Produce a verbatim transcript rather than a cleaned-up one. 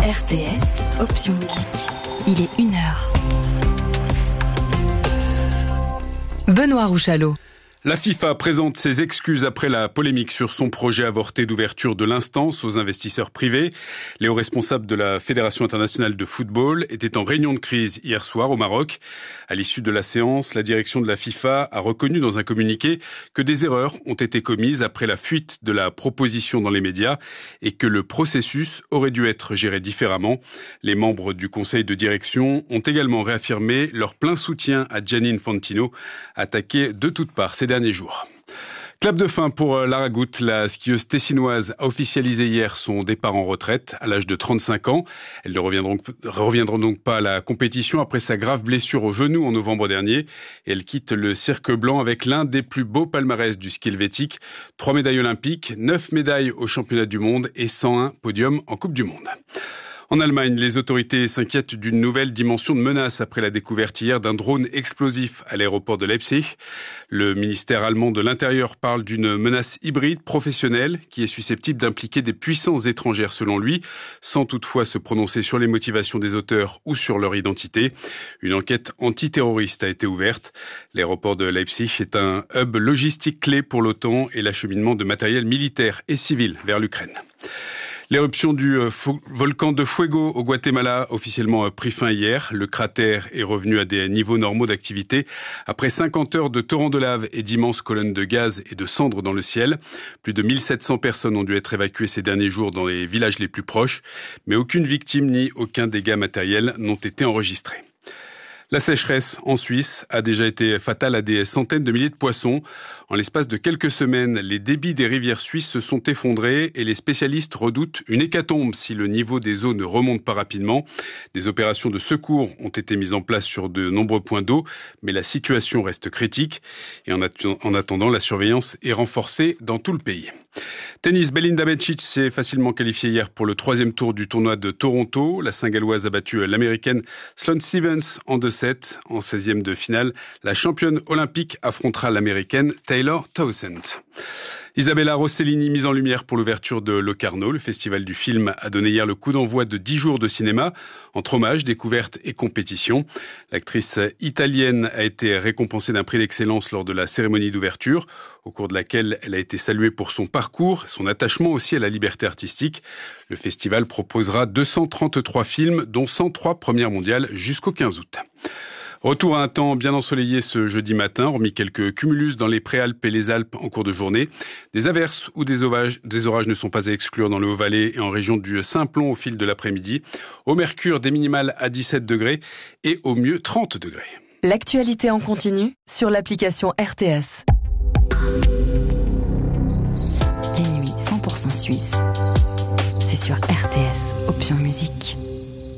R T S, option musique. Il est une heure. Benoît Rouchalot. La FIFA présente ses excuses après la polémique sur son projet avorté d'ouverture de l'instance aux investisseurs privés. Les hauts responsables de la Fédération internationale de football étaient en réunion de crise hier soir au Maroc. À l'issue de la séance, la direction de la FIFA a reconnu dans un communiqué que des erreurs ont été commises après la fuite de la proposition dans les médias et que le processus aurait dû être géré différemment. Les membres du conseil de direction ont également réaffirmé leur plein soutien à Gianni Infantino, attaqué de toutes parts ces derniers jours. Clap de fin pour Lara Gut, la skieuse tessinoise a officialisé hier son départ en retraite à l'âge de trente-cinq ans. Elle ne reviendra donc, reviendra donc pas à la compétition après sa grave blessure au genou en novembre dernier. Et elle quitte le cirque blanc avec l'un des plus beaux palmarès du ski helvétique. Trois médailles olympiques, neuf médailles aux championnats du monde et cent un podiums en Coupe du Monde. En Allemagne, les autorités s'inquiètent d'une nouvelle dimension de menace après la découverte hier d'un drone explosif à l'aéroport de Leipzig. Le ministère allemand de l'Intérieur parle d'une menace hybride professionnelle qui est susceptible d'impliquer des puissances étrangères selon lui, sans toutefois se prononcer sur les motivations des auteurs ou sur leur identité. Une enquête antiterroriste a été ouverte. L'aéroport de Leipzig est un hub logistique clé pour l'OTAN et l'acheminement de matériel militaire et civil vers l'Ukraine. L'éruption du volcan de Fuego au Guatemala, officiellement pris fin hier. Le cratère est revenu à des niveaux normaux d'activité après cinquante heures de torrents de lave et d'immenses colonnes de gaz et de cendres dans le ciel. Plus de mille sept cents personnes ont dû être évacuées ces derniers jours dans les villages les plus proches, mais aucune victime ni aucun dégât matériel n'ont été enregistrés. La sécheresse en Suisse a déjà été fatale à des centaines de milliers de poissons. En l'espace de quelques semaines, les débits des rivières suisses se sont effondrés et les spécialistes redoutent une hécatombe si le niveau des eaux ne remonte pas rapidement. Des opérations de secours ont été mises en place sur de nombreux points d'eau, mais la situation reste critique. Et en attendant, la surveillance est renforcée dans tout le pays. Tennis, Belinda Bencic s'est facilement qualifiée hier pour le troisième tour du tournoi de Toronto. La Saint-Galloise a battu l'Américaine Sloane Stevens en deux sept. En seizième de finale, la championne olympique affrontera l'Américaine Taylor Townsend. Isabella Rossellini mise en lumière pour l'ouverture de Locarno. Le festival du film a donné hier le coup d'envoi de dix jours de cinéma, entre hommages, découvertes et compétitions. L'actrice italienne a été récompensée d'un prix d'excellence lors de la cérémonie d'ouverture, au cours de laquelle elle a été saluée pour son parcours, son attachement aussi à la liberté artistique. Le festival proposera deux cent trente-trois films, dont cent trois premières mondiales jusqu'au quinze août. Retour à un temps bien ensoleillé ce jeudi matin, hormis quelques cumulus dans les Préalpes et les Alpes en cours de journée. Des averses ou des orages, des orages ne sont pas à exclure dans le Haut-Valais et en région du Simplon au fil de l'après-midi. Au mercure, des minimales à dix-sept degrés et au mieux trente degrés. L'actualité en continu sur l'application R T S. Les nuits cent pour cent suisses, c'est sur R T S, option musique.